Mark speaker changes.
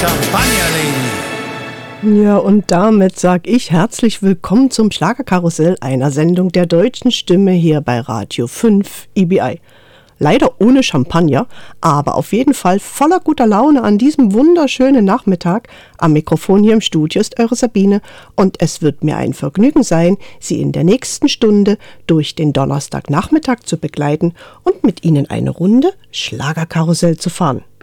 Speaker 1: Champagner, Lady.
Speaker 2: Ja, und damit sage ich herzlich willkommen zum Schlagerkarussell, einer Sendung der deutschen Stimme hier bei Radio 5 EBI. Leider ohne Champagner, aber auf jeden Fall voller guter Laune an diesem wunderschönen Nachmittag. Am Mikrofon hier im Studio ist eure Sabine und es wird mir ein Vergnügen sein, Sie in der nächsten Stunde durch den Donnerstagnachmittag zu begleiten und mit Ihnen eine Runde Schlagerkarussell zu fahren.